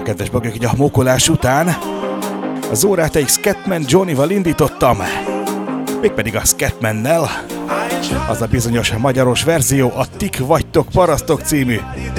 kedves bagok, hogy a mókolás után az órát egy Scatman Johnnyval indítottam, mégpedig a Scatmannel, az a bizonyos magyaros verzió, a Tik vagytok parasztok című